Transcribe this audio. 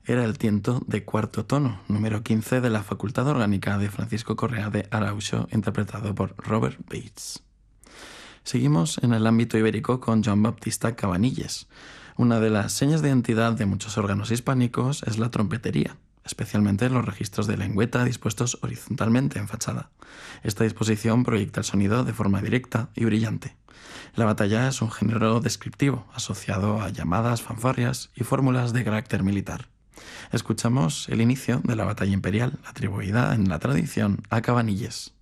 Era el tiento de cuarto tono, número 15 de la Facultad Orgánica de Francisco Correa de Arauxo, interpretado por Robert Bates. Seguimos en el ámbito ibérico con Joan Baptista Cabanilles. Una de las señas de identidad de muchos órganos hispánicos es la trompetería, especialmente los registros de lengüeta dispuestos horizontalmente en fachada. Esta disposición proyecta el sonido de forma directa y brillante. La batalla es un género descriptivo, asociado a llamadas, fanfarrias y fórmulas de carácter militar. Escuchamos el inicio de la batalla imperial, atribuida en la tradición a Cabanilles.